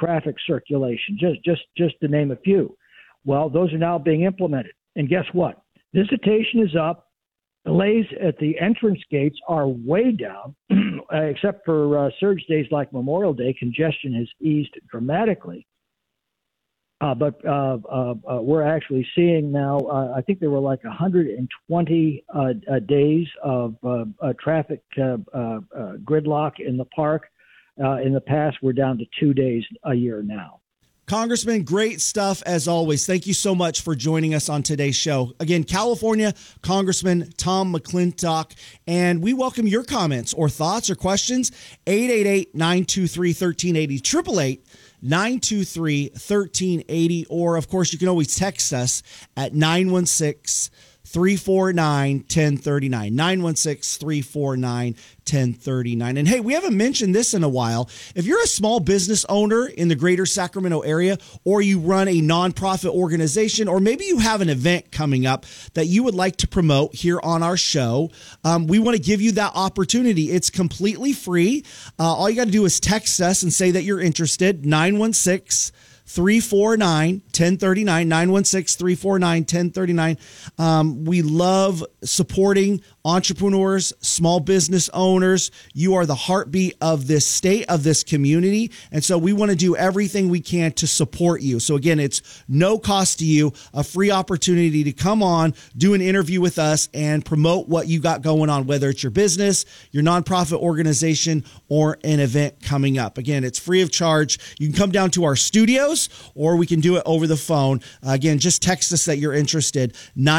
traffic circulation, just to name a few. Well, those are now being implemented. And guess what? Visitation is up. Delays at the entrance gates are way down, except for surge days like Memorial Day. Congestion has eased dramatically. But we're actually seeing now, I think there were like 120 days of traffic gridlock in the park. In the past, we're down to 2 days a year now. Congressman, great stuff as always. Thank you so much for joining us on today's show. Again, California Congressman Tom McClintock, and we welcome your comments or thoughts or questions. 888-923-1380, 888-923-1380, or of course, you can always text us at 916-349-1039, 916-349-1039. And hey, we haven't mentioned this in a while. If you're a small business owner in the greater Sacramento area, or you run a nonprofit organization, or maybe you have an event coming up that you would like to promote here on our show, we want to give you that opportunity. It's completely free. All you got to do is text us and say that you're interested, 916-349-1039, 916-349-1039. We love supporting entrepreneurs, small business owners. You are the heartbeat of this state, of this community. And so we want to do everything we can to support you. So again, it's no cost to you, a free opportunity to come on, do an interview with us and promote what you got going on, whether it's your business, your nonprofit organization, or an event coming up. Again, it's free of charge. You can come down to our studios, or we can do it over the phone. Again, just text us that you're interested,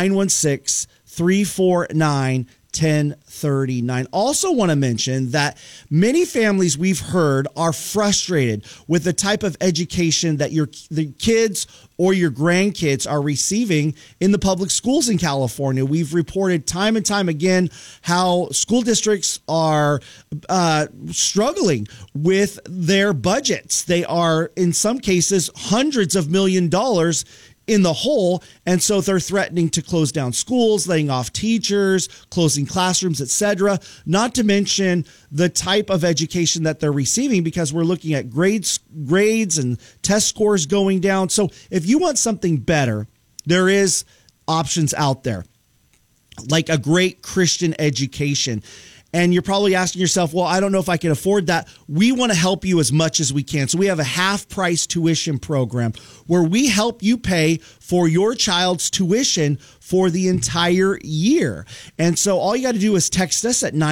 916-349-1039. Also want to mention that many families we've heard are frustrated with the type of education that the kids or your grandkids are receiving in the public schools in California. We've reported time and time again how school districts are struggling with their budgets. They are, in some cases, hundreds of $millions in the hole. And so they're threatening to close down schools, laying off teachers, closing classrooms, etc. Not to mention the type of education that they're receiving, because we're looking at grades and test scores going down. So if you want something better, there is options out there, like a great Christian education. And you're probably asking yourself, well, I don't know if I can afford that. We want to help you as much as we can. So we have a half-price tuition program where we help you pay for your child's tuition for the entire year. And so all you got to do is text us at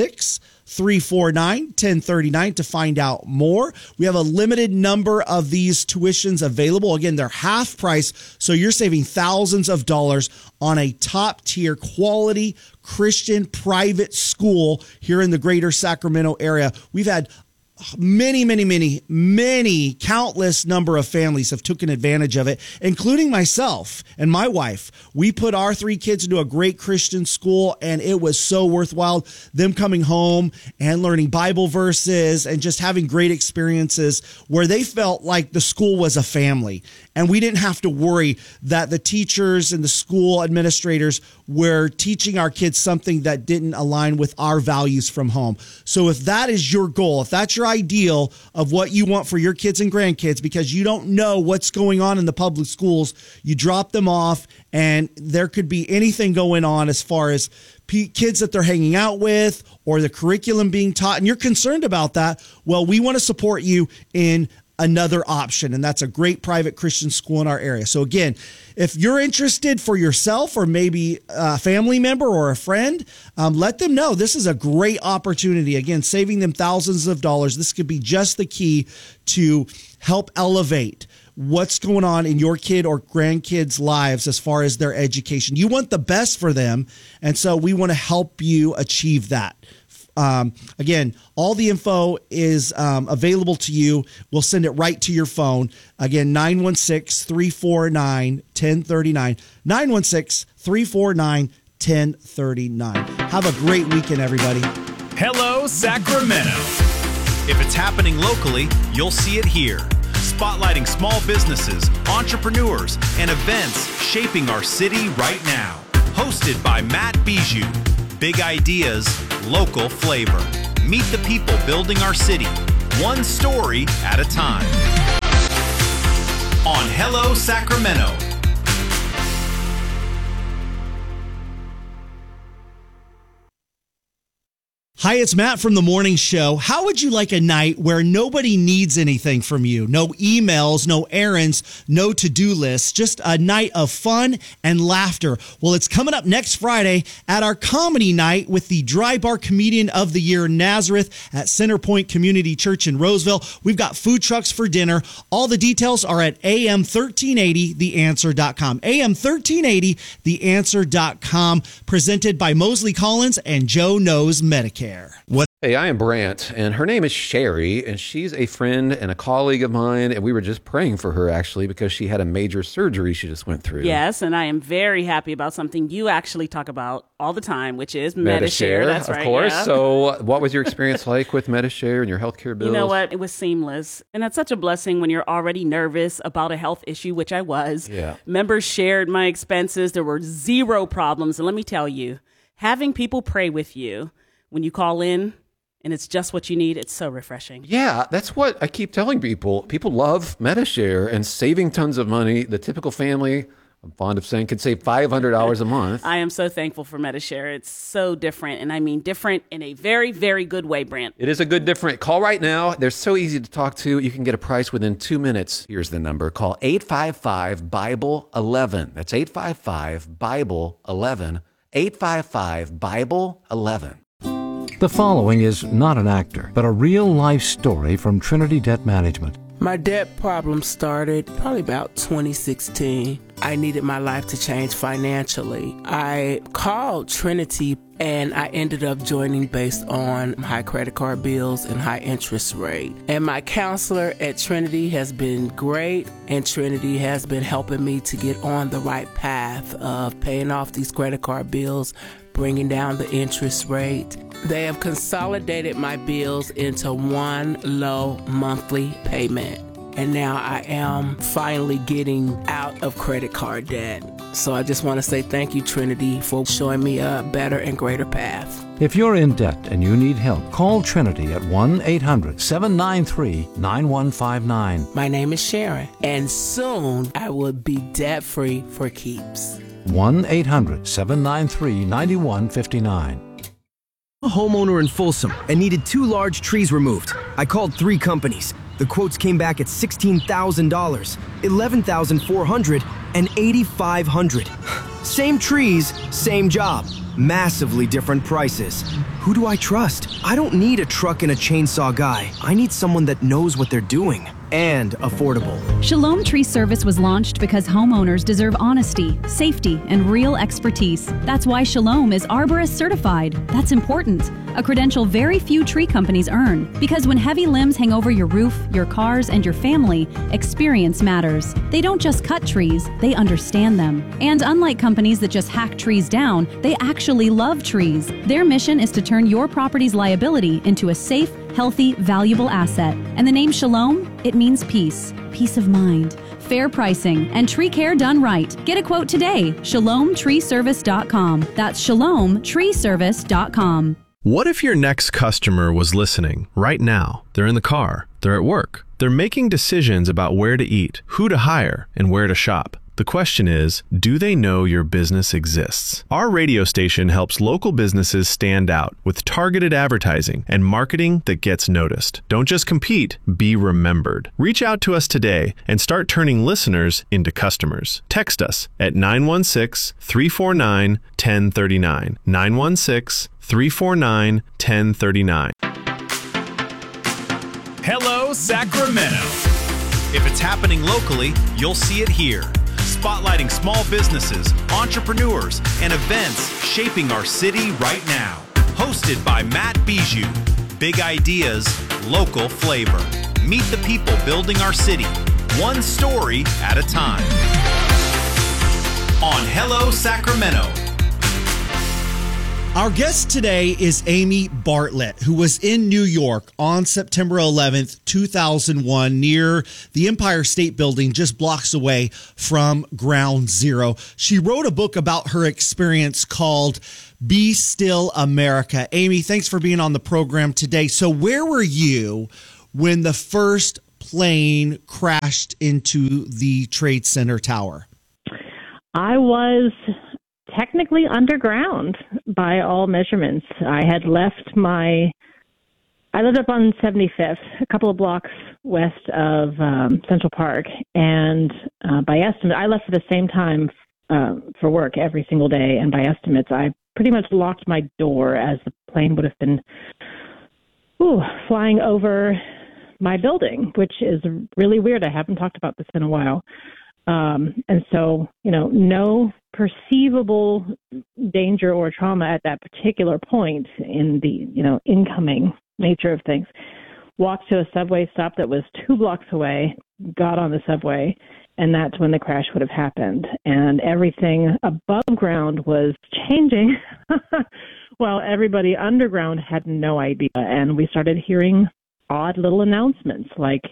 916-349-1039 to find out more. We have a limited number of these tuitions available. Again, they're half price, so you're saving thousands of dollars on a top-tier quality Christian private school here in the greater Sacramento area. We've had many, countless number of families have taken advantage of it, including myself and my wife. We put our 3 kids into a great Christian school, and it was so worthwhile. Them coming home and learning Bible verses and just having great experiences where they felt like the school was a family. And we didn't have to worry that the teachers and the school administrators were teaching our kids something that didn't align with our values from home. So if that is your goal, if that's your ideal of what you want for your kids and grandkids, because you don't know what's going on in the public schools, you drop them off and there could be anything going on as far as kids that they're hanging out with or the curriculum being taught, and you're concerned about that. Well, we want to support you in another option, and that's a great private Christian school in our area. So again, if you're interested for yourself or maybe a family member or a friend, let them know this is a great opportunity. Again, saving them thousands of dollars. This could be just the key to help elevate what's going on in your kid or grandkids' lives as far as their education. You want the best for them, and so we want to help you achieve that. Again, all the info is available to you. We'll send it right to your phone. Again, 916-349-1039, 916-349-1039. Have a great weekend, everybody. Hello, Sacramento. If it's happening locally, you'll see it here. Spotlighting small businesses, entrepreneurs, and events shaping our city right now. Hosted by Matt Bijou. Big ideas, local flavor. Meet the people building our city, one story at a time. Hello Sacramento. Hi, it's Matt from The Morning Show. How would you like a night where nobody needs anything from you? No emails, no errands, no to-do lists, just a night of fun and laughter. Well, it's coming up next Friday at our comedy night with the Dry Bar Comedian of the Year, Nazareth, at Centerpoint Community Church in Roseville. We've got food trucks for dinner. All the details are at am1380theanswer.com. am1380theanswer.com, presented by Mosley Collins and Joe Knows Medicare. Hey, I am Brant, and her name is Sherry, and she's a friend and a colleague of mine, and we were just praying for her, actually, because she had a major surgery she just went through. Yes, and I am very happy about something you actually talk about all the time, which is Medi-Share. That's right, of course. Yeah. So what was your experience like with Medi-Share and your healthcare bills? You know what? It was seamless, and that's such a blessing when you're already nervous about a health issue, which I was. Yeah. Members shared my expenses. There were zero problems, and let me tell you, having people pray with you when you call in, and it's just what you need, it's so refreshing. Yeah, that's what I keep telling people. People love Medi-Share and saving tons of money. The typical family, I'm fond of saying, could save $500 a month. I am so thankful for Medi-Share. It's so different, and I mean different in a very, very good way, Brant. It is a good different. Call right now. They're so easy to talk to. You can get a price within 2 minutes. Here's the number. Call 855-BIBLE-11. That's 855-BIBLE-11. 855-BIBLE-11. The following is not an actor, but a real-life story from Trinity Debt Management. My debt problem started probably about 2016. I needed my life to change financially. I called Trinity and I ended up joining based on high credit card bills and high interest rate. And my counselor at Trinity has been great, and Trinity has been helping me to get on the right path of paying off these credit card bills, bringing down the interest rate. They have consolidated my bills into one low monthly payment. And now I am finally getting out of credit card debt. So I just want to say thank you, Trinity, for showing me a better and greater path. If you're in debt and you need help, call Trinity at 1-800-793-9159. My name is Sharon, and soon I will be debt-free for keeps. 1-800-793-9159. A homeowner in Folsom and needed 2 large trees removed. I called 3 companies. The quotes came back at $16,000, $11,400, and $8,500. Same trees, same job. Massively different prices. Who do I trust? I don't need a truck and a chainsaw guy. I need someone that knows what they're doing. And affordable. Shalom Tree Service was launched because homeowners deserve honesty, safety, and real expertise. That's why Shalom is Arborist certified. That's important. A credential very few tree companies earn. Because when heavy limbs hang over your roof, your cars, and your family, experience matters. They don't just cut trees, they understand them. And unlike companies that just hack trees down, they actually love trees. Their mission is to turn your property's liability into a safe, healthy, valuable asset. And the name Shalom? It means peace, peace of mind, fair pricing, and tree care done right. Get a quote today. ShalomTreeService.com. That's ShalomTreeService.com. What if your next customer was listening right now? They're in the car, they're at work, they're making decisions about where to eat, who to hire, and where to shop. The question is, do they know your business exists? Our radio station helps local businesses stand out with targeted advertising and marketing that gets noticed. Don't just compete, be remembered. Reach out to us today and start turning listeners into customers. Text us at 916-349-1039. 916-349-1039. Hello, Sacramento. If it's happening locally, you'll see it here. Spotlighting small businesses, entrepreneurs, and events shaping our city right now. Hosted by Matt Bijou. Big ideas, local flavor. Meet the people building our city, one story at a time. On Hello, Sacramento. Our guest today is Amy Bartlett, who was in New York on September 11th, 2001, near the Empire State Building, just blocks away from Ground Zero. She wrote a book about her experience called Be Still America. Amy, thanks for being on the program today. So where were you when the first plane crashed into the Trade Center tower? I was technically underground by all measurements. I lived up on 75th, a couple of blocks west of Central Park, and by estimate, I left at the same time for work every single day, and by estimates, I pretty much locked my door as the plane would have been flying over my building, which is really weird. I haven't talked about this in a while. And so, no perceivable danger or trauma at that particular point in the, incoming nature of things. Walked to a subway stop that was 2 blocks away, got on the subway, and that's when the crash would have happened. And everything above ground was changing while everybody underground had no idea. And we started hearing odd little announcements like,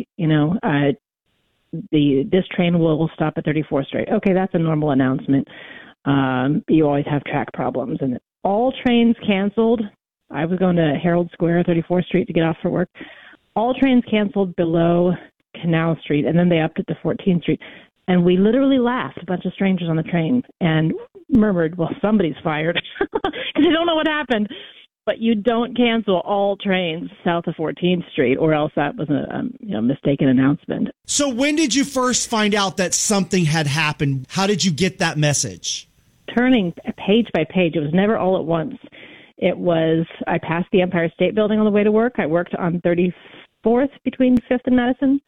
this train will stop at 34th Street. Okay, that's a normal announcement. You always have track problems. And all trains canceled. I was going to Herald Square, 34th Street to get off for work. All trains canceled below Canal Street, and then they upped it to 14th Street. And we literally laughed, a bunch of strangers on the train, and murmured, well, somebody's fired. Because I don't know what happened. But you don't cancel all trains south of 14th Street, or else that was a mistaken announcement. So when did you first find out that something had happened? How did you get that message? Turning page by page. It was never all at once. It was, I passed the Empire State Building on the way to work. I worked on 34th between 5th and Madison.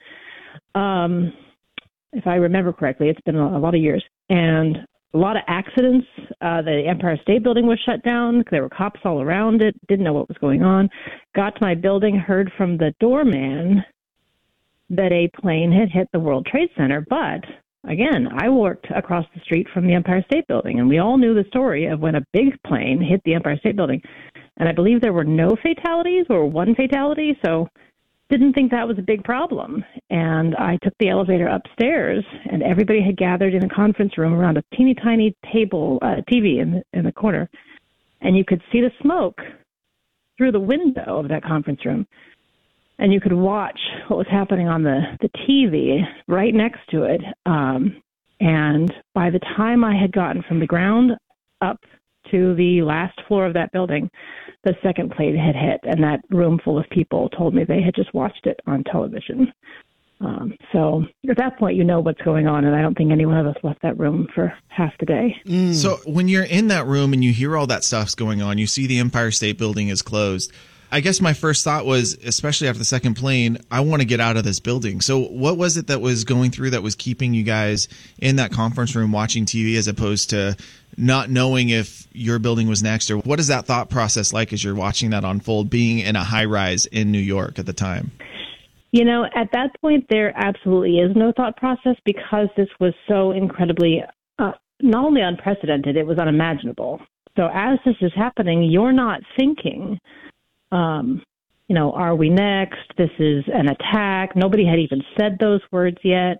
If I remember correctly, it's been a lot of years. And a lot of accidents. The Empire State Building was shut down. There were cops all around it. Didn't know what was going on. Got to my building, heard from the doorman that a plane had hit the World Trade Center. But, again, I worked across the street from the Empire State Building, and we all knew the story of when a big plane hit the Empire State Building. And I believe there were no fatalities or one fatality, so didn't think that was a big problem. And I took the elevator upstairs, and everybody had gathered in a conference room around a teeny tiny table, TV in the corner. And you could see the smoke through the window of that conference room. And you could watch what was happening on the TV right next to it. And by the time I had gotten from the ground up to the last floor of that building, the second plane had hit, and that room full of people told me they had just watched it on television. So at that point, you know what's going on, and I don't think any one of us left that room for half the day. So when you're in that room and you hear all that stuff's going on, you see the Empire State Building is closed. I guess my first thought was, especially after the second plane, I want to get out of this building. So what was it that was going through that was keeping you guys in that conference room watching TV as opposed to not knowing if your building was next? Or what is that thought process like as you're watching that unfold, being in a high rise in New York at the time? At that point, there absolutely is no thought process because this was so incredibly not only unprecedented, it was unimaginable. So as this is happening, you're not thinking, are we next? This is an attack. Nobody had even said those words yet.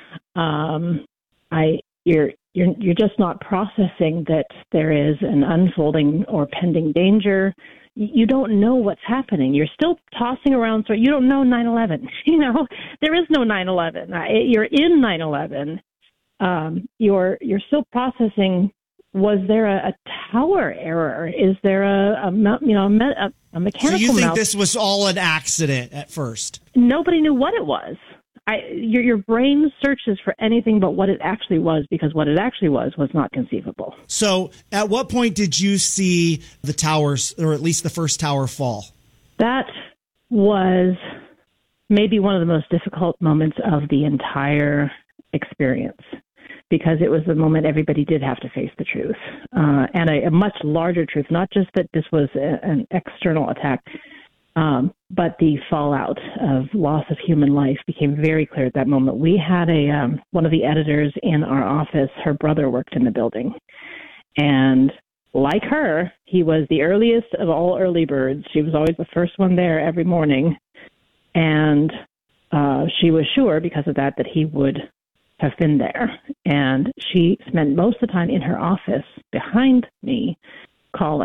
You're just not processing that there is an unfolding or pending danger. You don't know what's happening. You're still tossing around. So you don't know 9/11. There is no 9/11. You're in 9/11. You're still processing. Was there a tower error? Is there a mechanical? So you think this was all an accident at first? Nobody knew what it was. Your brain searches for anything but what it actually was, because what it actually was not conceivable. So at what point did you see the towers, or at least the first tower, fall? That was maybe one of the most difficult moments of the entire experience, because it was the moment everybody did have to face the truth, and a much larger truth, not just that this was an external attack, but the fallout of loss of human life became very clear at that moment. We had one of the editors in our office, her brother worked in the building, and like her, he was the earliest of all early birds. She was always the first one there every morning, and she was sure because of that he would have been there. And she spent most of the time in her office behind me calling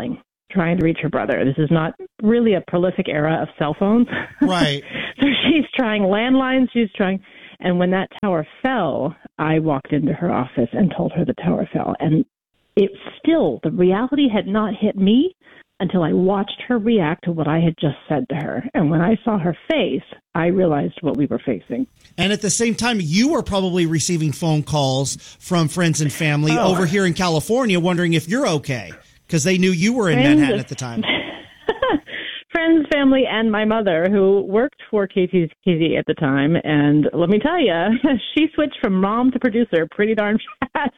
trying to reach her brother. This is not really a prolific era of cell phones. Right. So she's trying landlines. And when that tower fell, I walked into her office and told her the tower fell. And the reality had not hit me until I watched her react to what I had just said to her. And when I saw her face, I realized what we were facing. And at the same time, you were probably receiving phone calls from friends and family over here in California wondering if you're okay, because they knew you were in Manhattan at the time. Friends, family, and my mother, who worked for KTKZ at the time. And let me tell you, she switched from mom to producer pretty darn fast.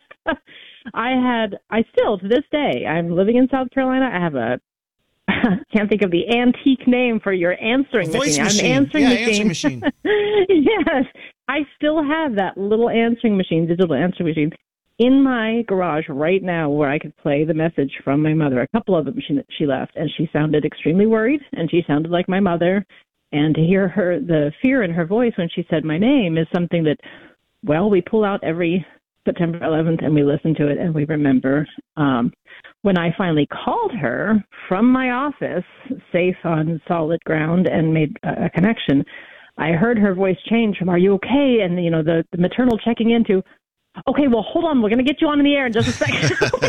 I still, to this day, I'm living in South Carolina. I have can't think of the antique name for your answering machine. Answering machine. Yes. I still have that little digital answering machine in my garage right now, where I could play the message from my mother. A couple of them she left, and she sounded extremely worried, and she sounded like my mother. And to hear the fear in her voice when she said my name is something that, well, we pull out every September 11th and we listen to it and we remember. When I finally called her from my office, safe on solid ground, and made a connection, I heard her voice change from, "Are you okay?" And, the maternal checking into, "Okay, well, hold on. We're going to get you on in the air in just a second."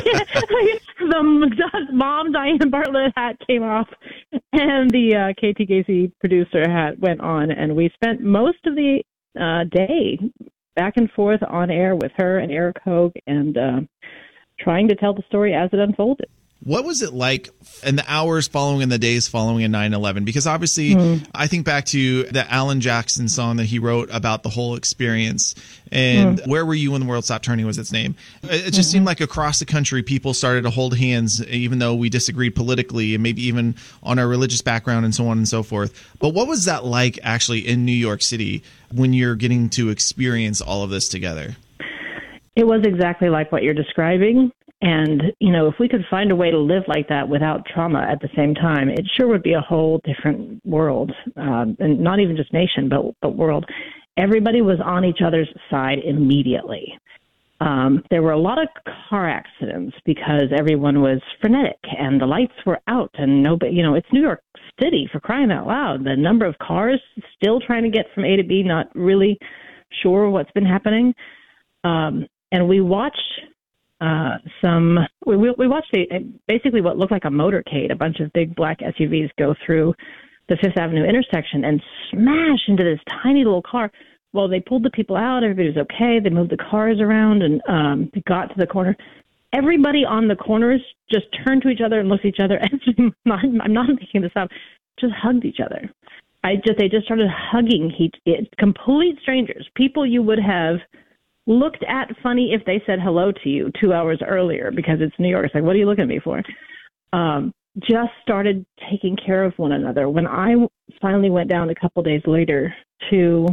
The mom Diane Bartlett hat came off, and the KTKC producer hat went on, and we spent most of the day back and forth on air with her and Eric Hogue, and trying to tell the story as it unfolded. What was it like in the hours following and the days following in 9/11? Because obviously, I think back to the Alan Jackson song that he wrote about the whole experience. And Where Were You When the World Stopped Turning was its name. It just seemed like across the country, people started to hold hands, even though we disagreed politically and maybe even on our religious background and so on and so forth. But what was that like actually in New York City when you're getting to experience all of this together? It was exactly like what you're describing. And, if we could find a way to live like that without trauma at the same time, it sure would be a whole different world, and not even just nation, but world. Everybody was on each other's side immediately. There were a lot of car accidents because everyone was frenetic and the lights were out and nobody, it's New York City, for crying out loud. The number of cars still trying to get from A to B, not really sure what's been happening. And we watched we watched basically what looked like a motorcade, a bunch of big black SUVs go through the Fifth Avenue intersection and smash into this tiny little car. Well, they pulled the people out. Everybody was okay. They moved the cars around and got to the corner. Everybody on the corners just turned to each other and looked at each other. And I'm not making this up. Just hugged each other. They just started hugging complete strangers, people you would have looked at funny if they said hello to you 2 hours earlier because it's New York. It's like, what are you looking at me for? Just started taking care of one another. When I finally went down a couple days later to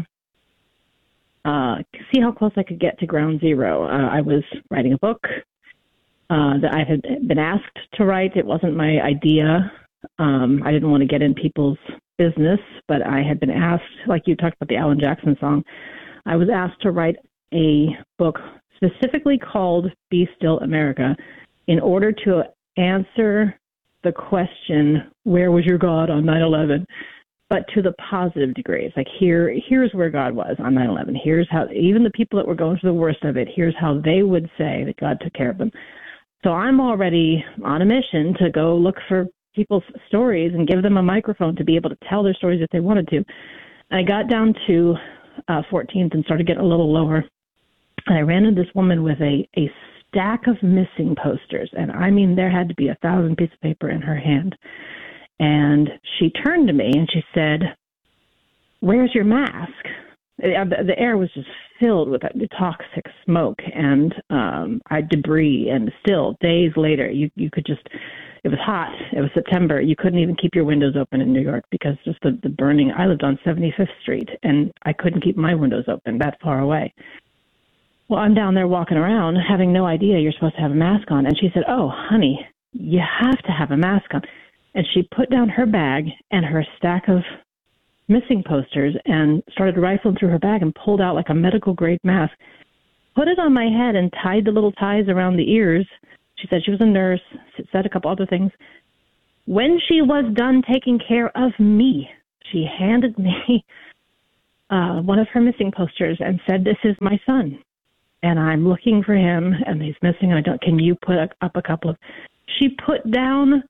see how close I could get to ground zero, I was writing a book that I had been asked to write. It wasn't my idea. I didn't want to get in people's business, but I had been asked, like you talked about the Alan Jackson song, I was asked to write a book specifically called Be Still America in order to answer the question, where was your God on 9/11? But to the positive degree. It's like, here's where God was on 9/11. Here's how, even the people that were going through the worst of it, here's how they would say that God took care of them. So I'm already on a mission to go look for people's stories and give them a microphone to be able to tell their stories if they wanted to. I got down to 14th and started getting a little lower. And I ran into this woman with a stack of missing posters. And I mean, there had to be 1,000 pieces of paper in her hand. And she turned to me and she said, "Where's your mask?" The air was just filled with toxic smoke and debris. And still, days later, you could just, it was hot. It was September. You couldn't even keep your windows open in New York because just the burning. I lived on 75th Street, and I couldn't keep my windows open that far away. Well, I'm down there walking around having no idea you're supposed to have a mask on. And she said, "Oh, honey, you have to have a mask on." And she put down her bag and her stack of missing posters and started rifling through her bag and pulled out like a medical grade mask, put it on my head and tied the little ties around the ears. She said she was a nurse, said a couple other things. When she was done taking care of me, she handed me one of her missing posters and said, "This is my son, and I'm looking for him, and he's missing. Can you put up a couple of..." She put down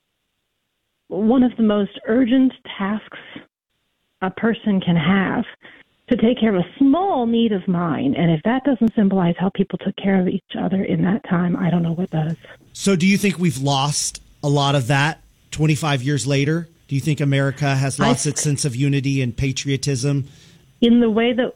one of the most urgent tasks a person can have to take care of a small need of mine. And if that doesn't symbolize how people took care of each other in that time, I don't know what does. So do you think we've lost a lot of that 25 years later? Do you think America has lost its sense of unity and patriotism? In the way that,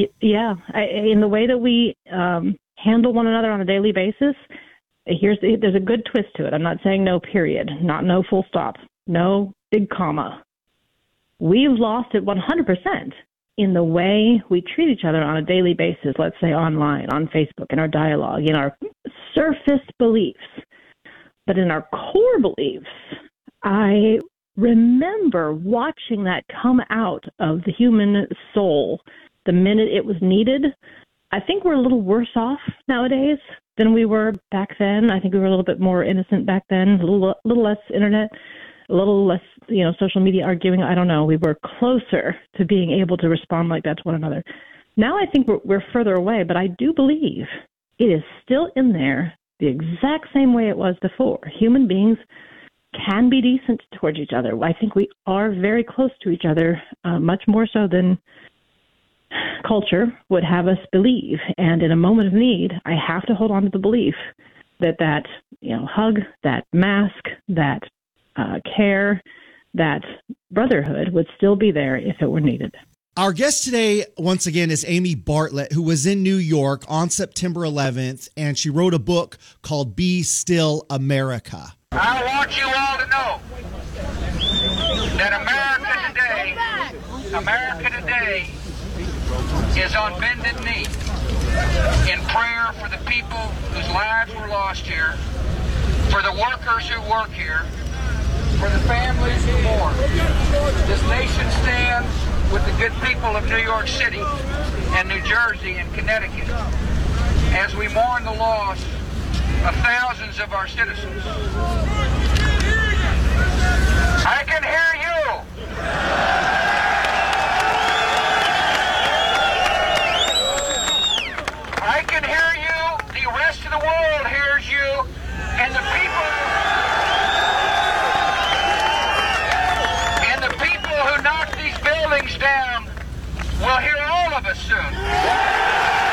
in the way that we handle one another on a daily basis, there's a good twist to it. I'm not saying no period, not no full stop, no big comma. We've lost it 100% in the way we treat each other on a daily basis, let's say online, on Facebook, in our dialogue, in our surface beliefs. But in our core beliefs, I remember watching that come out of the human soul the minute it was needed. I think we're a little worse off nowadays than we were back then. I think we were a little bit more innocent back then, a little less internet, a little less, social media arguing. I don't know. We were closer to being able to respond like that to one another. Now I think we're further away, but I do believe it is still in there the exact same way it was before. Human beings can be decent towards each other. I think we are very close to each other, much more so than culture would have us believe. And in a moment of need, I have to hold on to the belief that hug, that mask, that care, that brotherhood would still be there if it were needed. Our guest today, once again, is Amy Bartlett, who was in New York on September 11th, and she wrote a book called Be Still America. I want you all to know that America today is on bended knee in prayer for the people whose lives were lost here, for the workers who work here, for the families who mourn. This nation stands with the good people of New York City and New Jersey and Connecticut as we mourn the loss of thousands of our citizens. I can hear you. I can hear you. The rest of the world hears you. And the people who knock these buildings down will hear all of us soon.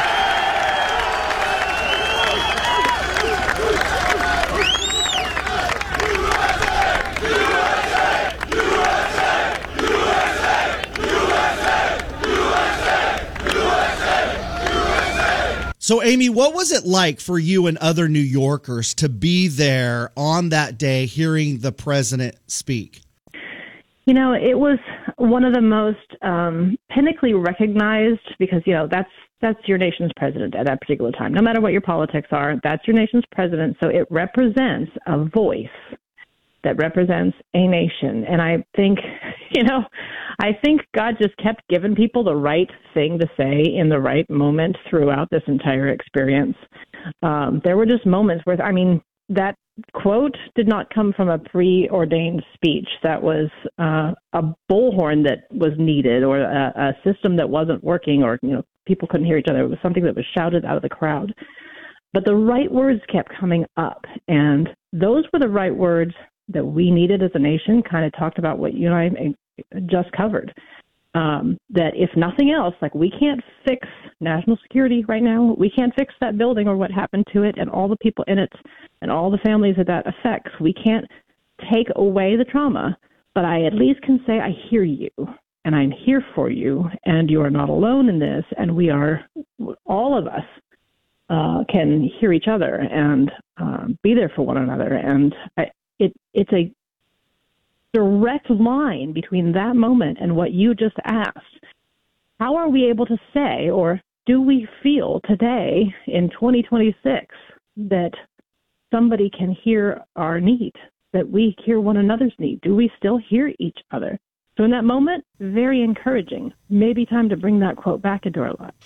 So, Amy, what was it like for you and other New Yorkers to be there on that day hearing the president speak? It was one of the most pinnacly recognized because, that's your nation's president at that particular time. No matter what your politics are, that's your nation's president. So it represents a voice that represents a nation. And I think, I think God just kept giving people the right thing to say in the right moment throughout this entire experience. There were just moments where, that quote did not come from a preordained speech. That was a bullhorn that was needed, or a system that wasn't working, or people couldn't hear each other. It was something that was shouted out of the crowd. But the right words kept coming up, and those were the right words that we needed as a nation. Kind of talked about what you and I just covered. That if nothing else, we can't fix national security right now. We can't fix that building or what happened to it and all the people in it and all the families that affects. We can't take away the trauma, but I at least can say I hear you and I'm here for you, and you are not alone in this, and we are, all of us can hear each other and be there for one another. And it's a direct line between that moment and what you just asked. How are we able to say, or do we feel today in 2026 that somebody can hear our need, that we hear one another's need? Do we still hear each other? So in that moment, very encouraging. Maybe time to bring that quote back into our lives.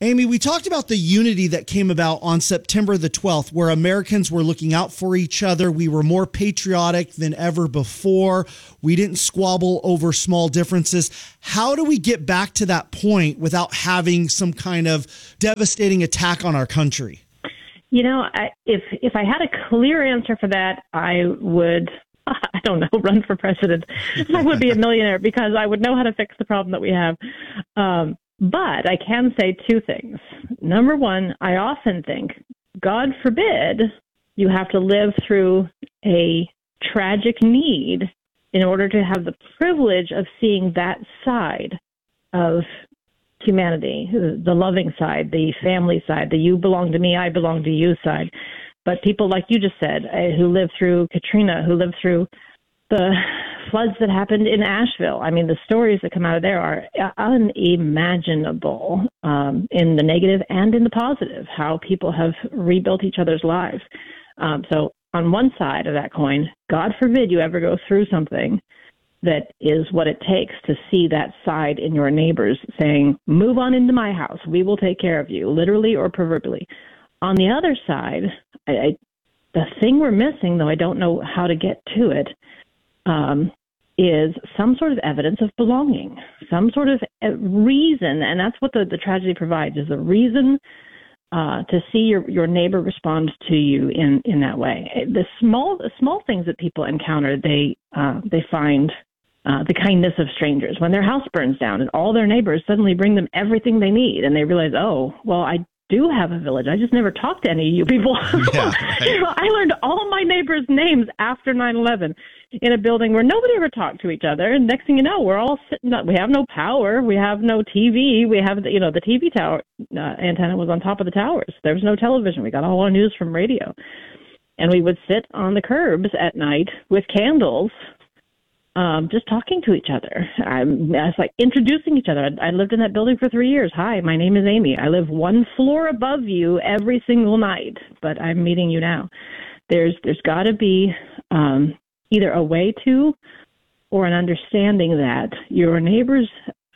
Amy, we talked about the unity that came about on September the 12th, where Americans were looking out for each other. We were more patriotic than ever before. We didn't squabble over small differences. How do we get back to that point without having some kind of devastating attack on our country? You know, if I had a clear answer for that, I would, I don't know, run for president. I would be a millionaire because I would know how to fix the problem that we have. But I can say two things. Number one, I often think, God forbid, you have to live through a tragic need in order to have the privilege of seeing that side of humanity, the loving side, the family side, the you belong to me, I belong to you side. But people like you just said, who lived through Katrina, who lived through the floods that happened in Asheville. I mean, the stories that come out of there are unimaginable in the negative and in the positive, how people have rebuilt each other's lives. So on one side of that coin, God forbid you ever go through something that is what it takes to see that side in your neighbors saying, move on into my house. We will take care of you, literally or proverbially. On the other side, the thing we're missing, though I don't know how to get to it, is some sort of evidence of belonging, some sort of reason, and that's what the tragedy provides, is a reason to see your neighbor respond to you in that way. The small things that people encounter, they find the kindness of strangers. When their house burns down and all their neighbors suddenly bring them everything they need, and they realize, oh, well, I do have a village. I just never talked to any of you people. Yeah, right. You know, I learned all my neighbors' names after 9/11 in a building where nobody ever talked to each other. And next thing you know, we're all sitting up. We have no power. We have no TV. We have, the TV tower antenna was on top of the towers. There was no television. We got all our news from radio. And we would sit on the curbs at night with candles, just talking to each other. I was like introducing each other. I lived in that building for 3 years. Hi, my name is Amy. I live one floor above you every single night, but I'm meeting you now. There's got to be either a way to or an understanding that your neighbors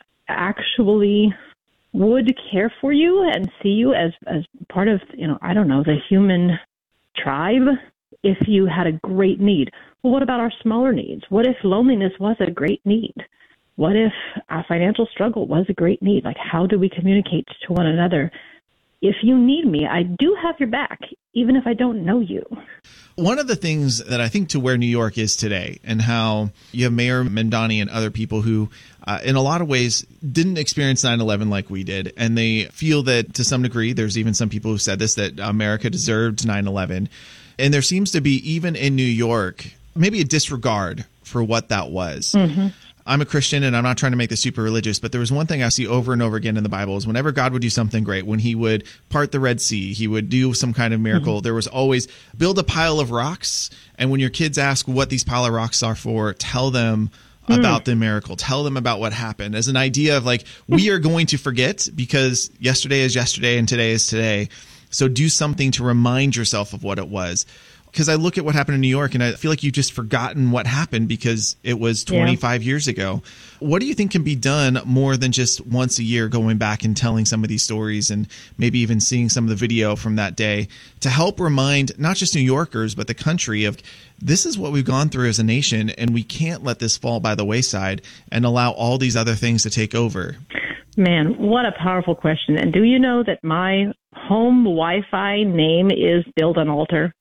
actually would care for you and see you as part of, the human tribe if you had a great need. Well, what about our smaller needs? What if loneliness was a great need? What if a financial struggle was a great need? Like, how do we communicate to one another? If you need me, I do have your back, even if I don't know you. One of the things that I think to where New York is today, and how you have Mayor Mamdani and other people who, in a lot of ways, didn't experience 9/11 like we did. And they feel that, to some degree, there's even some people who said this, that America deserved 9/11. And there seems to be, even in New York, maybe a disregard for what that was. Mm-hmm. I'm a Christian, and I'm not trying to make this super religious, but there was one thing I see over and over again in the Bible is whenever God would do something great, when he would part the Red Sea, he would do some kind of miracle, mm-hmm. there was always build a pile of rocks. And when your kids ask what these pile of rocks are for, tell them about the miracle. Tell them about what happened, as an idea of like, we are going to forget because yesterday is yesterday and today is today. So do something to remind yourself of what it was. Because I look at what happened in New York and I feel like you've just forgotten what happened because it was 25 years ago. What do you think can be done more than just once a year going back and telling some of these stories and maybe even seeing some of the video from that day to help remind not just New Yorkers, but the country of this is what we've gone through as a nation, and we can't let this fall by the wayside and allow all these other things to take over? Man, what a powerful question. And do you know that my home Wi-Fi name is Build an Altar?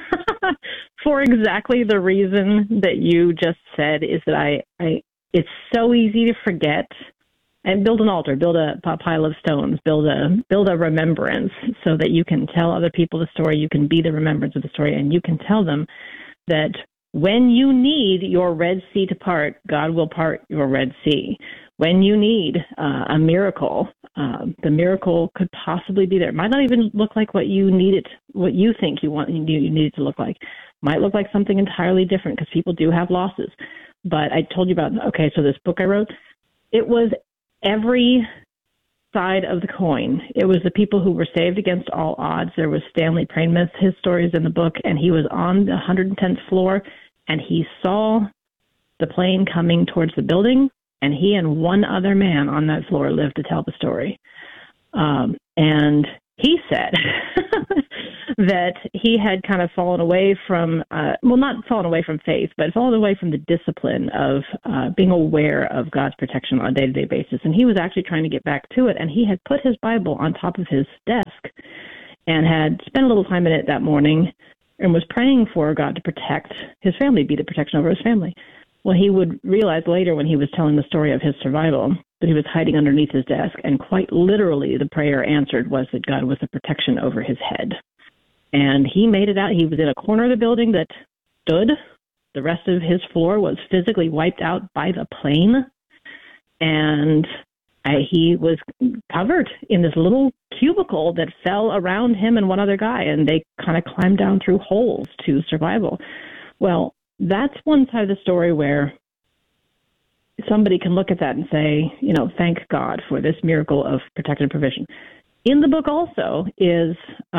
For exactly the reason that you just said, is that I it's so easy to forget. And build an altar, build a pile of stones, build a remembrance so that you can tell other people the story, you can be the remembrance of the story, and you can tell them that when you need your Red Sea to part, God will part your Red Sea. When you need a miracle, the miracle could possibly be there. It might not even look like what you need it, what you think you need it to look like. Might look like something entirely different because people do have losses. But I told you about, so this book I wrote, it was every side of the coin. It was the people who were saved against all odds. There was Stanley Prainmouth, his story is in the book, and he was on the 110th floor, and he saw the plane coming towards the building, and he and one other man on that floor lived to tell the story. And he said that he had kind of fallen away from, not fallen away from faith, but fallen away from the discipline of being aware of God's protection on a day-to-day basis. And he was actually trying to get back to it. And he had put his Bible on top of his desk and had spent a little time in it that morning and was praying for God to protect his family, be the protection over his family. Well, he would realize later when he was telling the story of his survival that he was hiding underneath his desk, and quite literally the prayer answered was that God was a protection over his head. And he made it out. He was in a corner of the building that stood. The rest of his floor was physically wiped out by the plane. And he was covered in this little cubicle that fell around him and one other guy, and they kind of climbed down through holes to survival. Well, that's one side of the story where somebody can look at that and say, thank God for this miracle of protection and provision. In the book also is,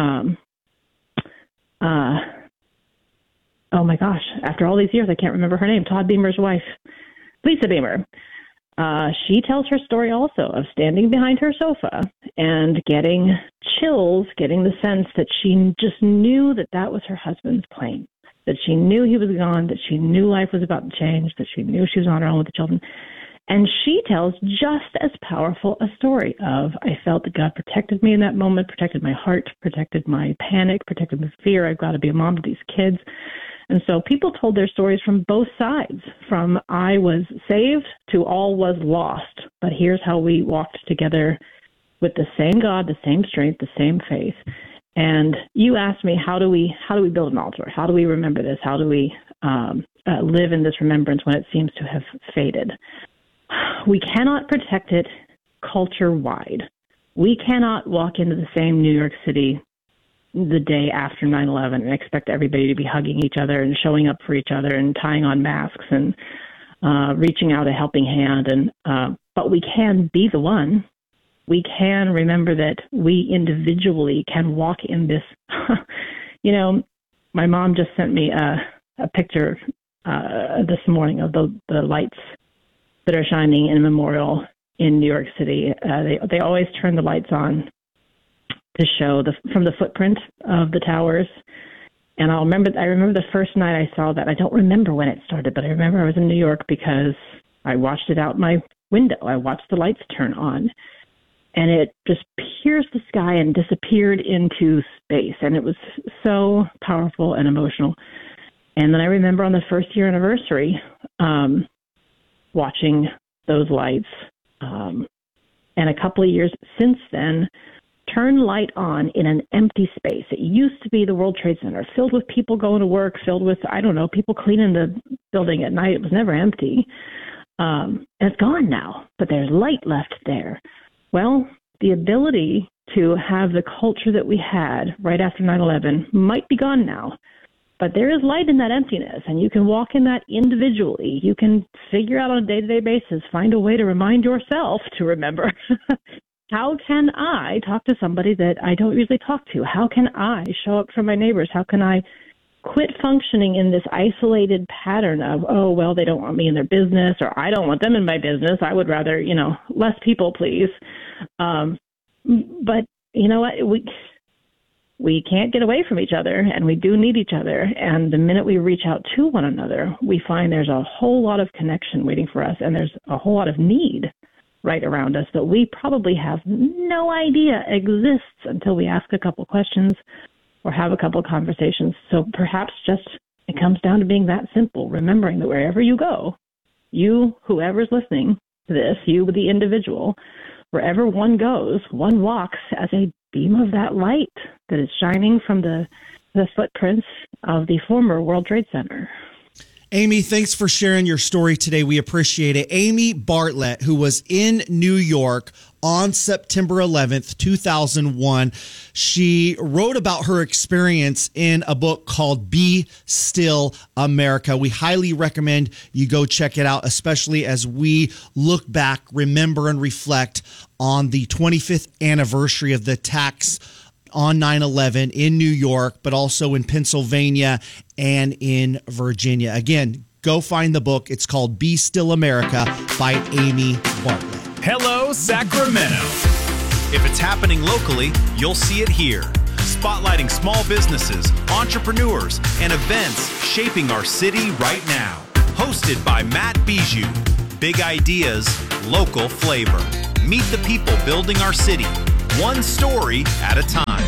oh my gosh, after all these years, I can't remember her name, Todd Beamer's wife, Lisa Beamer. She tells her story also of standing behind her sofa and getting chills, getting the sense that she just knew that was her husband's plane, that she knew he was gone, that she knew life was about to change, that she knew she was on her own with the children. And she tells just as powerful a story of, I felt that God protected me in that moment, protected my heart, protected my panic, protected my fear. I've got to be a mom to these kids. And so people told their stories from both sides, from I was saved to all was lost. But here's how we walked together with the same God, the same strength, the same faith. And you asked me, how do we build an altar? How do we remember this? How do we live in this remembrance when it seems to have faded? We cannot protect it culture-wide. We cannot walk into the same New York City the day after 9/11 and expect everybody to be hugging each other and showing up for each other and tying on masks and reaching out a helping hand. But we can be the one. We can remember that we individually can walk in this. My mom just sent me a picture this morning of the lights that are shining in a memorial in New York City. They always turn the lights on to show from the footprint of the towers. And I remember the first night I saw that. I don't remember when it started, but I remember I was in New York because I watched it out my window. I watched the lights turn on, and it just pierced the sky and disappeared into space. And it was so powerful and emotional. And then I remember on the first year anniversary, watching those lights, and a couple of years since then, turn light on in an empty space. It used to be the World Trade Center, filled with people going to work, filled with, people cleaning the building at night. It was never empty. And it's gone now, but there's light left there. Well, the ability to have the culture that we had right after 9/11 might be gone now, but there is light in that emptiness, and you can walk in that individually. You can figure out on a day-to-day basis, find a way to remind yourself to remember. How can I talk to somebody that I don't usually talk to? How can I show up for my neighbors? How can I quit functioning in this isolated pattern of, they don't want me in their business, or I don't want them in my business. I would rather, less people, please. But you know what? We can't get away from each other, and we do need each other. And the minute we reach out to one another, we find there's a whole lot of connection waiting for us, and there's a whole lot of need right around us that we probably have no idea exists until we ask a couple questions or have a couple of conversations. So perhaps just it comes down to being that simple, remembering that wherever you go, you, whoever's listening to this, you, the individual, wherever one goes, one walks as a beam of that light that is shining from the footprints of the former World Trade Center. Amy, thanks for sharing your story today. We appreciate it. Amy Bartlett, who was in New York on September 11th, 2001, she wrote about her experience in a book called Be Still America. We highly recommend you go check it out, especially as we look back, remember, and reflect on the 25th anniversary of the attacks on 9/11 in New York, but also in Pennsylvania and in Virginia. Again, go find the book. It's called Be Still America by Amy Bartlett. Hello, Sacramento. If it's happening locally, you'll see it here. Spotlighting small businesses, entrepreneurs, and events shaping our city right now. Hosted by Matt Bijou. Big ideas, local flavor. Meet the people building our city, one story at a time.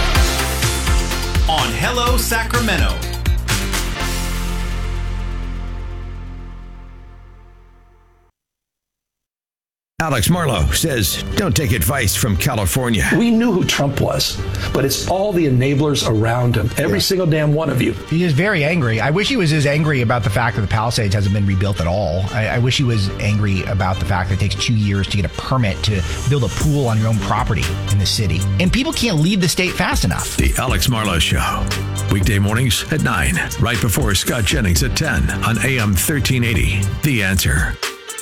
On Hello Sacramento. Alex Marlowe says, don't take advice from California. We knew who Trump was, but it's all the enablers around him. Every single damn one of you. He is very angry. I wish he was as angry about the fact that the Palisades hasn't been rebuilt at all. I wish he was angry about the fact that it takes 2 years to get a permit to build a pool on your own property in the city. And people can't leave the state fast enough. The Alex Marlowe Show. Weekday mornings at 9, right before Scott Jennings at 10 on AM 1380. The Answer.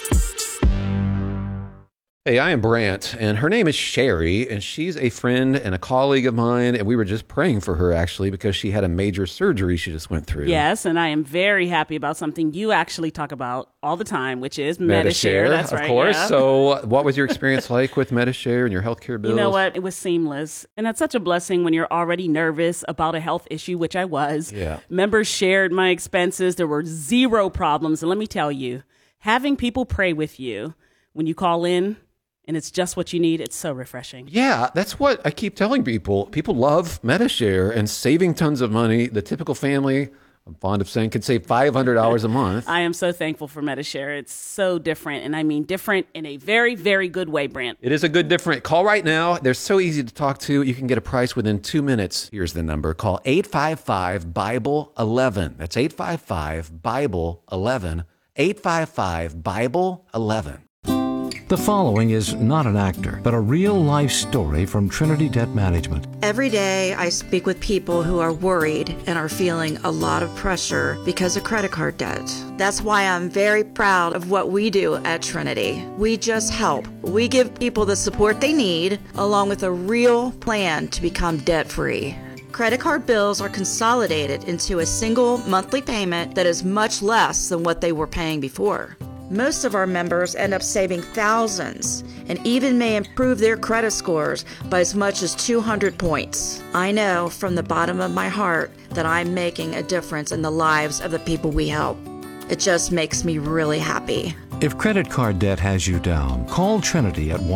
Hey, I am Brant, and her name is Sherry, and she's a friend and a colleague of mine, and we were just praying for her, actually, because she had a major surgery she just went through. Yes, and I am very happy about something you actually talk about all the time, which is Medi-Share. That's right. Of course. Yeah. So what was your experience like with Medi-Share and your healthcare bills? You know what? It was seamless. And that's such a blessing when you're already nervous about a health issue, which I was. Yeah. Members shared my expenses. There were zero problems. And let me tell you, having people pray with you when you call in, and it's just what you need, it's so refreshing. Yeah, that's what I keep telling people. People love Medi-Share and saving tons of money. The typical family, I'm fond of saying, could save $500 a month. I am so thankful for Medi-Share. It's so different, and I mean different in a very, very good way, Brant. It is a good different. Call right now. They're so easy to talk to. You can get a price within 2 minutes. Here's the number. Call 855-BIBLE-11. That's 855-BIBLE-11. 855-BIBLE-11. The following is not an actor, but a real-life story from Trinity Debt Management. Every day I speak with people who are worried and are feeling a lot of pressure because of credit card debt. That's why I'm very proud of what we do at Trinity. We just help. We give people the support they need, along with a real plan to become debt-free. Credit card bills are consolidated into a single monthly payment that is much less than what they were paying before. Most of our members end up saving thousands and even may improve their credit scores by as much as 200 points. I know from the bottom of my heart that I'm making a difference in the lives of the people we help. It just makes me really happy. If credit card debt has you down, call Trinity at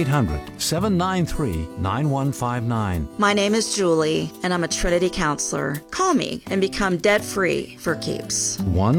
1-800-793-9159. My name is Julie, and I'm a Trinity counselor. Call me and become debt-free for keeps.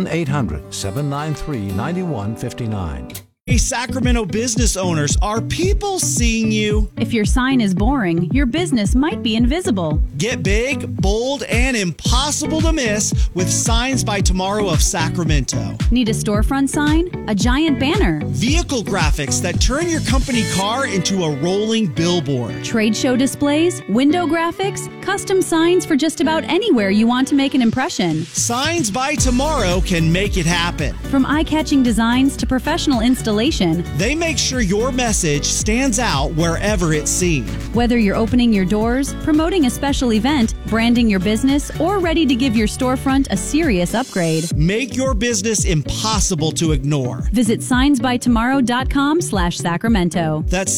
1-800-793-9159. Hey, Sacramento business owners, are people seeing you? If your sign is boring, your business might be invisible. Get big, bold, and impossible to miss with Signs by Tomorrow of Sacramento. Need a storefront sign? A giant banner? Vehicle graphics that turn your company car into a rolling billboard. Trade show displays? Window graphics? Custom signs for just about anywhere you want to make an impression. Signs by Tomorrow can make it happen. From eye-catching designs to professional installations, they make sure your message stands out wherever it's seen. Whether you're opening your doors, promoting a special event, branding your business, or ready to give your storefront a serious upgrade, make your business impossible to ignore. Visit signsbytomorrow.com/Sacramento. That's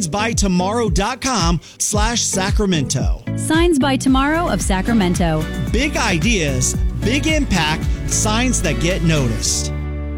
signsbytomorrow.com/Sacramento. Signs by Tomorrow of Sacramento. Big ideas, big impact, signs that get noticed.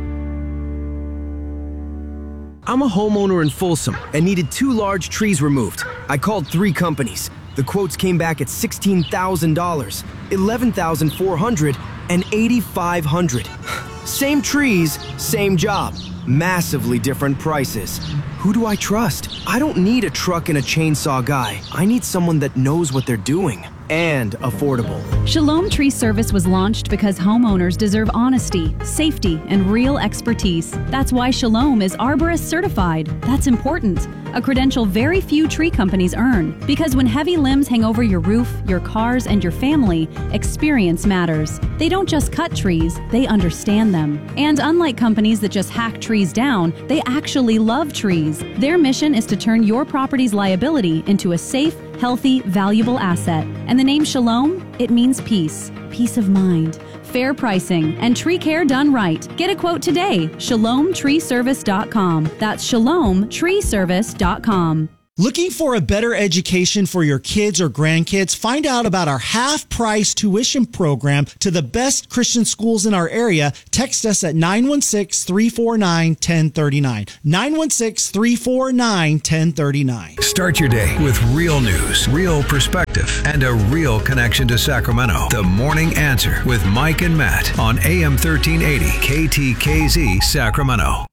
I'm a homeowner in Folsom and needed 2 large trees removed. I called 3 companies. The quotes came back at $16,000, $11,400, and $8,500. Same trees, same job. Massively different prices. Who do I trust? I don't need a truck and a chainsaw guy. I need someone that knows what they're doing. And affordable. Shalom Tree Service was launched because homeowners deserve honesty, safety, and real expertise. That's why Shalom is Arborist certified. That's important. A credential very few tree companies earn. Because when heavy limbs hang over your roof, your cars, and your family, experience matters. They don't just cut trees, they understand them. And unlike companies that just hack trees down, they actually love trees. Their mission is to turn your property's liability into a safe, healthy, valuable asset. And the name Shalom, it means peace, peace of mind, fair pricing, and tree care done right. Get a quote today, shalomtreeservice.com. That's shalomtreeservice.com. Looking for a better education for your kids or grandkids? Find out about our half-price tuition program to the best Christian schools in our area. Text us at 916-349-1039. 916-349-1039. Start your day with real news, real perspective, and a real connection to Sacramento. The Morning Answer with Mike and Matt on AM 1380 KTKZ Sacramento.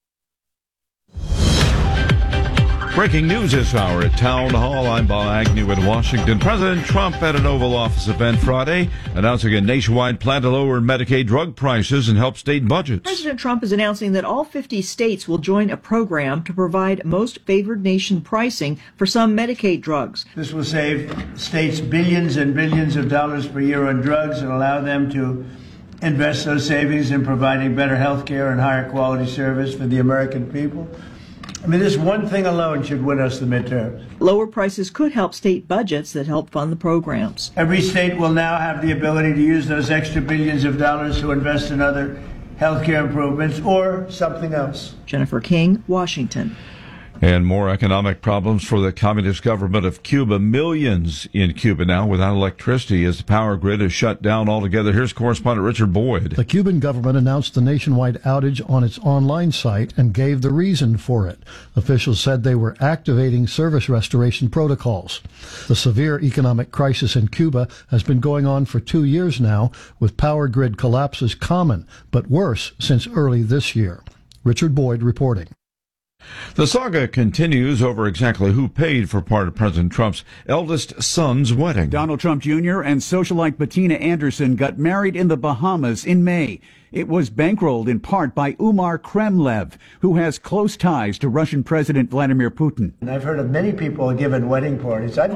Breaking news this hour at Town Hall. I'm Bob Agnew in Washington. President Trump at an Oval Office event Friday announcing a nationwide plan to lower Medicaid drug prices and help state budgets. President Trump is announcing that all 50 states will join a program to provide most favored nation pricing for some Medicaid drugs. This will save states billions and billions of dollars per year on drugs and allow them to invest those savings in providing better health care and higher quality service for the American people. I mean, this one thing alone should win us the midterms. Lower prices could help state budgets that help fund the programs. Every state will now have the ability to use those extra billions of dollars to invest in other health care improvements or something else. Jennifer King, Washington. And more economic problems for the communist government of Cuba. Millions in Cuba now without electricity as the power grid is shut down altogether. Here's correspondent Richard Boyd. The Cuban government announced the nationwide outage on its online site and gave the reason for it. Officials said they were activating service restoration protocols. The severe economic crisis in Cuba has been going on for 2 years now, with power grid collapses common, but worse since early this year. Richard Boyd reporting. The saga continues over exactly who paid for part of President Trump's eldest son's wedding. Donald Trump Jr. and socialite Bettina Anderson got married in the Bahamas in May. It was bankrolled in part by Umar Kremlev, who has close ties to Russian President Vladimir Putin. And I've heard of many people giving wedding parties. well,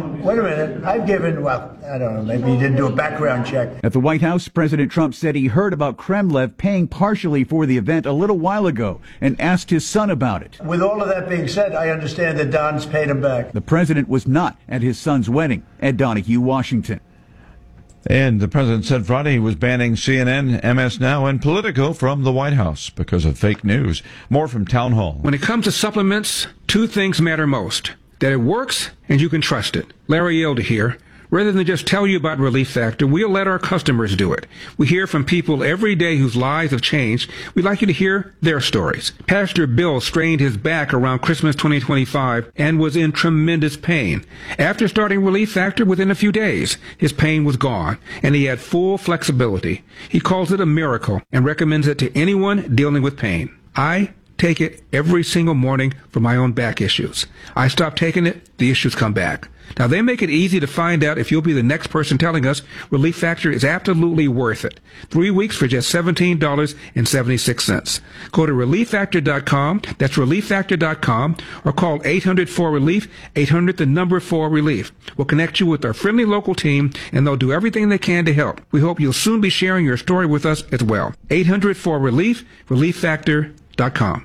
I don't know, maybe he didn't do a background check. At the White House, President Trump said he heard about Kremlev paying partially for the event a little while ago and asked his son about it. With all of that being said, I understand that Don's paid him back. The president was not at his son's wedding. Ed Donahue, Washington. And the president said Friday he was banning CNN, MS Now, and Politico from the White House because of fake news. More from Town Hall. When it comes to supplements, two things matter most: that it works and you can trust it. Larry Elder here. Rather than just tell you about Relief Factor, we'll let our customers do it. We hear from people every day whose lives have changed. We'd like you to hear their stories. Pastor Bill strained his back around Christmas 2025 and was in tremendous pain. After starting Relief Factor, within a few days, his pain was gone, and he had full flexibility. He calls it a miracle and recommends it to anyone dealing with pain. I take it every single morning for my own back issues. I stop taking it, the issues come back. Now, they make it easy to find out if you'll be the next person telling us Relief Factor is absolutely worth it. 3 weeks for just $17.76. Go to ReliefFactor.com, that's ReliefFactor.com, or call 800-4RELIEF, 800-4RELIEF. We'll connect you with our friendly local team, and they'll do everything they can to help. We hope you'll soon be sharing your story with us as well. 800-4RELIEF, ReliefFactor.com.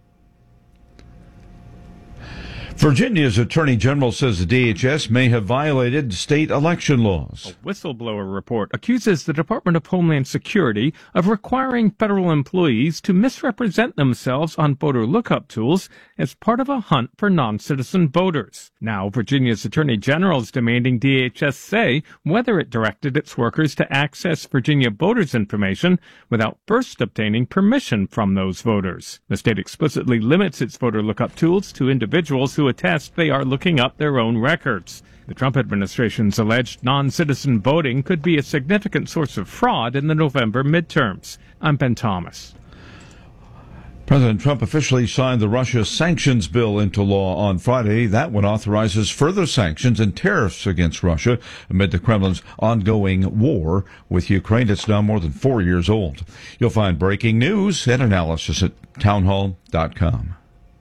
Virginia's Attorney General says the DHS may have violated state election laws. A whistleblower report accuses the Department of Homeland Security of requiring federal employees to misrepresent themselves on voter lookup tools as part of a hunt for non-citizen voters. Now, Virginia's Attorney General is demanding DHS say whether it directed its workers to access Virginia voters' information without first obtaining permission from those voters. The state explicitly limits its voter lookup tools to individuals who attest they are looking up their own records. The Trump administration's alleged non-citizen voting could be a significant source of fraud in the November midterms. I'm Ben Thomas. President Trump officially signed the Russia sanctions bill into law on Friday. That one authorizes further sanctions and tariffs against Russia amid the Kremlin's ongoing war with Ukraine. It's now more than 4 years old. You'll find breaking news and analysis at townhall.com.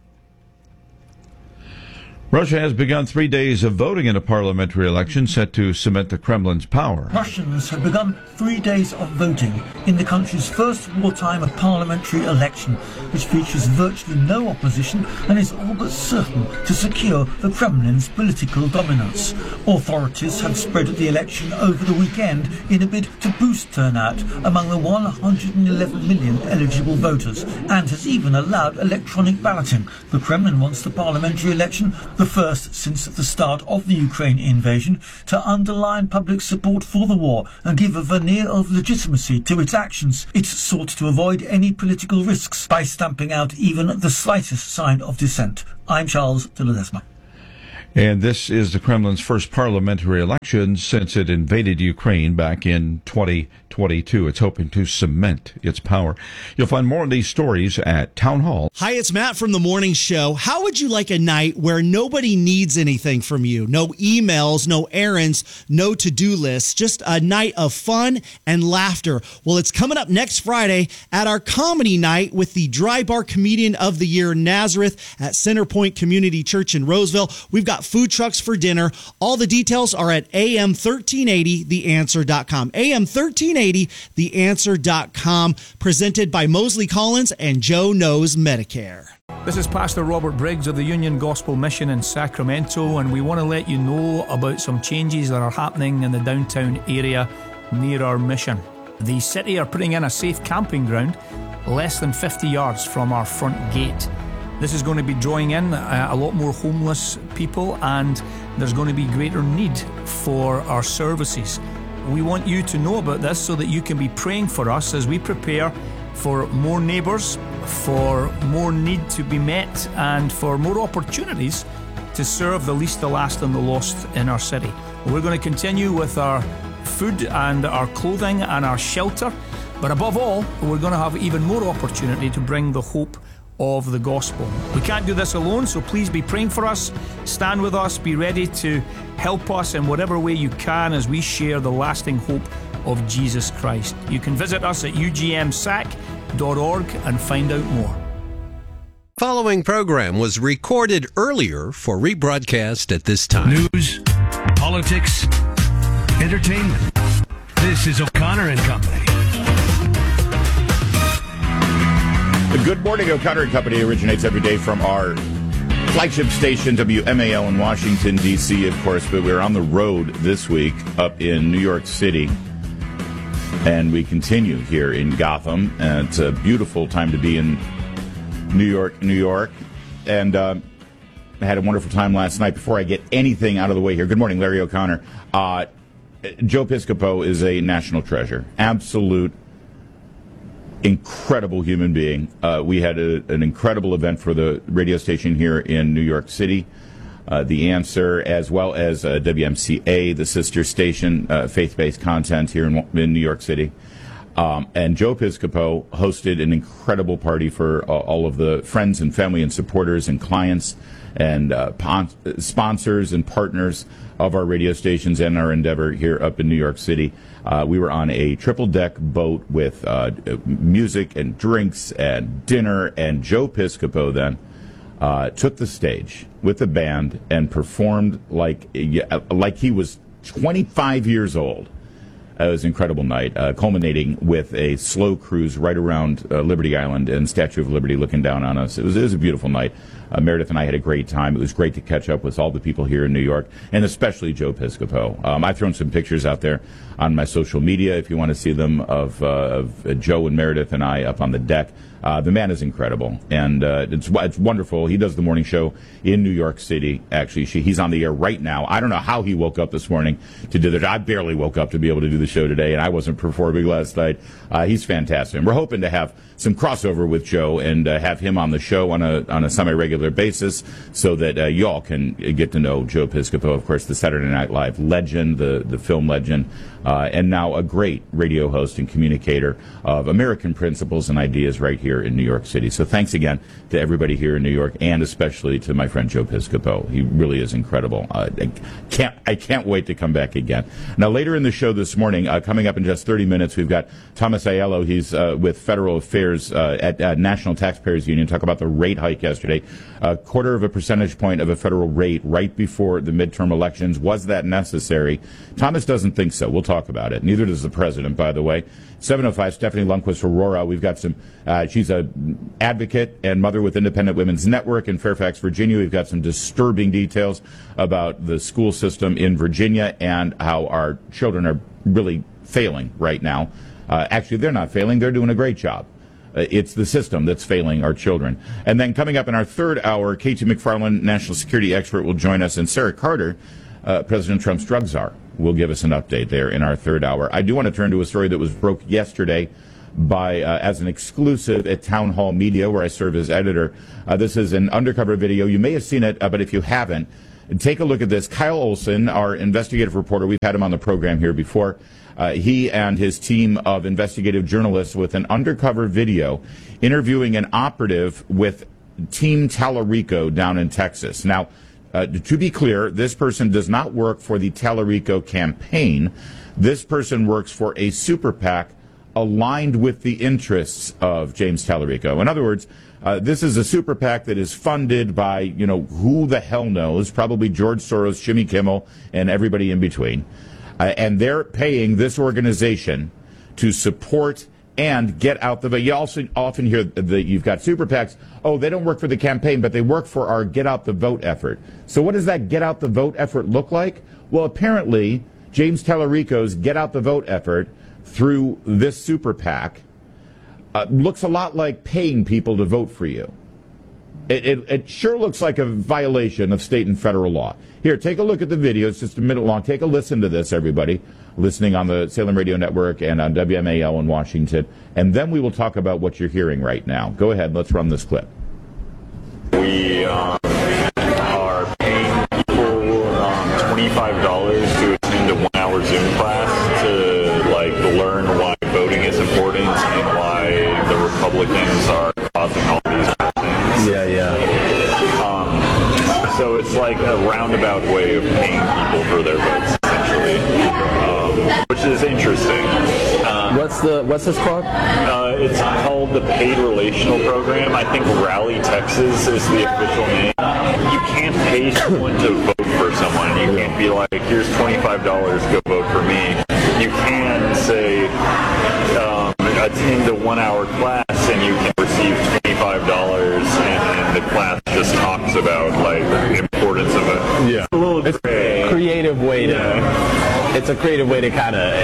Russia has begun 3 days of voting in a parliamentary election set to cement the Kremlin's power. Russians have begun 3 days of voting in the country's first wartime parliamentary election, which features virtually no opposition and is all but certain to secure the Kremlin's political dominance. Authorities have spread the election over the weekend in a bid to boost turnout among the 111 million eligible voters, and has even allowed electronic balloting. The Kremlin wants the parliamentary election the first since the start of the Ukraine invasion, to underline public support for the war and give a veneer of legitimacy to its actions. It sought to avoid any political risks by stamping out even the slightest sign of dissent. I'm Charles de Ledesma. And this is the Kremlin's first parliamentary election since it invaded Ukraine back in 2022. It's hoping to cement its power. You'll find more of these stories at Town Hall. Hi, it's Matt from The Morning Show. How would you like a night where nobody needs anything from you? No emails, no errands, no to-do lists, just a night of fun and laughter. Well, it's coming up next Friday at our comedy night with the Dry Bar Comedian of the Year, Nazareth, at Centerpoint Community Church in Roseville. We've got food trucks for dinner. All the details are at am1380theanswer.com. am1380theanswer.com, presented by Mosley Collins and Joe Knows Medicare. This is Pastor Robert Briggs of the Union Gospel Mission in Sacramento, and we want to let you know about some changes that are happening in the downtown area near our mission. The city are putting in a safe camping ground less than 50 yards from our front gate. This is going to be drawing in a lot more homeless people, and there's going to be greater need for our services. We want you to know about this so that you can be praying for us as we prepare for more neighbours, for more need to be met, and for more opportunities to serve the least, the last, and the lost in our city. We're going to continue with our food and our clothing and our shelter, but above all, we're going to have even more opportunity to bring the hope of the gospel. We can't do this alone, so please be praying for us. Stand with us. Be ready to help us in whatever way you can as we share the lasting hope of Jesus Christ. You can visit us at ugmsac.org and find out more. Following program was recorded earlier for rebroadcast at this time. News, politics, entertainment. This is O'Connor and Company. The Good Morning O'Connor and Company originates every day from our flagship station, WMAL in Washington, D.C., of course, but we're on the road this week up in New York City, and we continue here in Gotham, and it's a beautiful time to be in New York, and I had a wonderful time last night. Before I get anything out of the way here, good morning, Larry O'Connor. Joe Piscopo is a national treasure, absolute incredible human being. We had an incredible event for the radio station here in New York City, The Answer, as well as WMCA, the sister station, faith-based content here in New York City. And Joe Piscopo hosted an incredible party for all of the friends and family and supporters and clients and sponsors and partners of our radio stations and our endeavor here up in New York City. We were on a triple-deck boat with music and drinks and dinner, and Joe Piscopo then took the stage with the band and performed like he was 25 years old. It was an incredible night, culminating with a slow cruise right around Liberty Island and Statue of Liberty looking down on us. It was a beautiful night. Meredith and I had a great time. It was great to catch up with all the people here in New York, and especially Joe Piscopo. I've thrown some pictures out there on my social media if you want to see them of Joe and Meredith and I up on the deck. The man is incredible, and it's wonderful. He does the morning show in New York City. Actually, he's on the air right now. I don't know how he woke up this morning to do that. I barely woke up to be able to do the show today, and I wasn't performing last night. He's fantastic. And we're hoping to have some crossover with Joe and have him on the show on a semi-regular basis so that y'all can get to know Joe Piscopo, of course, the Saturday Night Live legend, the film legend, and now a great radio host and communicator of American principles and ideas right here in New York City. So thanks again to everybody here in New York, and especially to my friend Joe Piscopo. He really is incredible. I can't wait to come back again. Now, later in the show this morning, coming up in just 30 minutes, we've got Thomas Aiello. He's with Federal Affairs at National Taxpayers Union. Talk about the rate hike yesterday. 0.25 percentage point of a federal rate right before the midterm elections. Was that necessary? Thomas doesn't think so. We'll talk about it. Neither does the president, by the way. 7:05, Stephanie Lundquist for Aurora. We've got some, she's an advocate and mother with Independent Women's Network in Fairfax, Virginia. We've got some disturbing details about the school system in Virginia and how our children are really failing right now. Actually, they're not failing. They're doing a great job. It's the system that's failing our children. And then coming up in our third hour, K.T. McFarland, national security expert, will join us, and Sarah Carter, President Trump's drug czar, will give us an update there in our third hour. I do want to turn to a story that was broke yesterday by as an exclusive at Town Hall Media, where I serve as editor. This is an undercover video. You may have seen it, but if you haven't, take a look at this. Kyle Olson, our investigative reporter, we've had him on the program here before. He and his team of investigative journalists with an undercover video interviewing an operative with Team Tallarico down in Texas. Now, to be clear, this person does not work for the Tallarico campaign. This person works for a super PAC aligned with the interests of James Tallarico. In other words, this is a super PAC that is funded by, who the hell knows, probably George Soros, Jimmy Kimmel, and everybody in between. And they're paying this organization to support and get out the vote. You also often hear that you've got super PACs. Oh, they don't work for the campaign, but they work for our get out the vote effort. So what does that get out the vote effort look like? Well, apparently, James Tallarico's get out the vote effort through this super PAC looks a lot like paying people to vote for you. It sure looks like a violation of state and federal law. Here, take a look at the video. It's just a minute long. Take a listen to this, everybody, listening on the Salem Radio Network and on WMAL in Washington. And then we will talk about what you're hearing right now. Go ahead. Let's run this clip. We are paying people $25 to attend a 1-hour Zoom class to learn why voting is important and why the Republicans are causing all these bad things. So it's like a roundabout way of paying people for their votes, essentially, which is interesting. What's this called? It's called the Paid Relational Program. I think Rally Texas is the official name. You can't pay someone to vote for someone. You can't be like, here's $25, go vote for me. You can say, attend a 1-hour class and you can receive $25 and the class just talks about the importance of it. Yeah. It's a little It's a creative way it's a creative way to kind of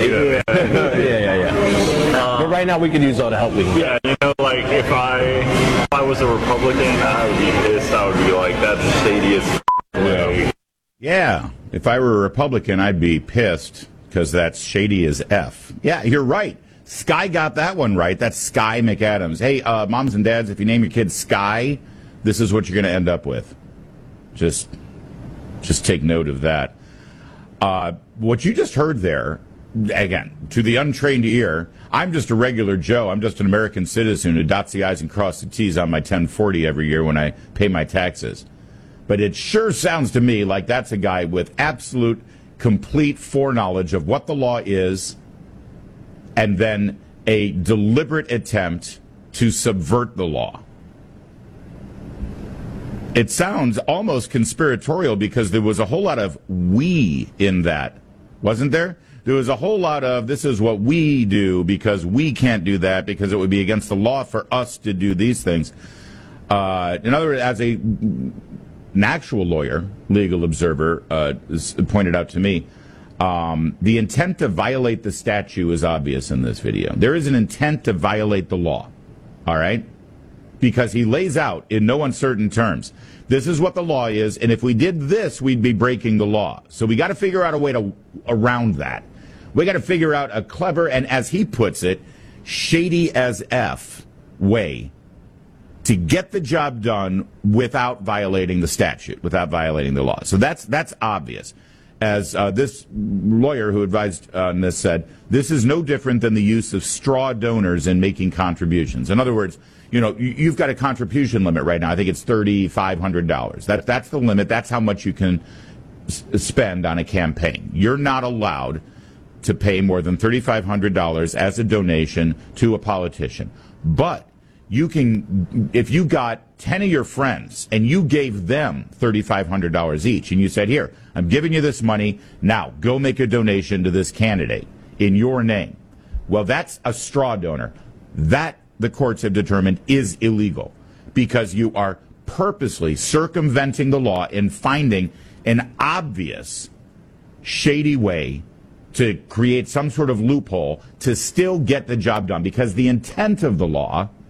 but right now we could use all the help we can get. If I was a Republican, I would be pissed. I would be like, that's shady as Yeah. If I were a Republican, I'd be pissed because that's shady as F. Yeah, you're right. Sky got that one right. That's Sky McAdams. Hey, moms and dads, if you name your kid Sky, this is what you're going to end up with. Just take note of that. What you just heard there, again, to the untrained ear, I'm just a regular Joe. I'm just an American citizen who dots the I's and crosses the T's on my 1040 every year when I pay my taxes. But it sure sounds to me like that's a guy with absolute, complete foreknowledge of what the law is, and then a deliberate attempt to subvert the law. It sounds almost conspiratorial because there was a whole lot of we in that, wasn't there? There was a whole lot of this is what we do because we can't do that because it would be against the law for us to do these things. In other words, as an actual lawyer, legal observer, pointed out to me, the intent to violate the statute is obvious in this video. There is an intent to violate the law, all right? Because he lays out in no uncertain terms, this is what the law is, and if we did this, we'd be breaking the law. So we got to figure out a way around that. We got to figure out a clever and, as he puts it, shady as F way to get the job done without violating the statute, without violating the law. So that's obvious. As this lawyer who advised on this said, this is no different than the use of straw donors in making contributions. In other words, you've got a contribution limit right now. I think it's $3,500. That's the limit. That's how much you can spend on a campaign. You're not allowed to pay more than $3,500 as a donation to a politician. But you can, if you got 10 of your friends and you gave them $3,500 each and you said, here, I'm giving you this money, now go make a donation to this candidate in your name. Well, that's a straw donor. That, the courts have determined, is illegal because you are purposely circumventing the law and finding an obvious shady way to create some sort of loophole to still get the job done, because the intent of the law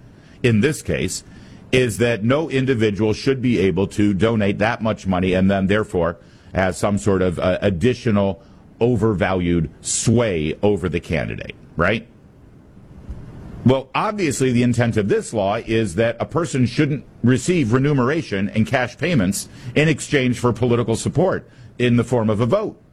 in this case, is that no individual should be able to donate that much money and then therefore have some sort of additional overvalued sway over the candidate, right? Well, obviously the intent of this law is that a person shouldn't receive remuneration and cash payments in exchange for political support in the form of a vote.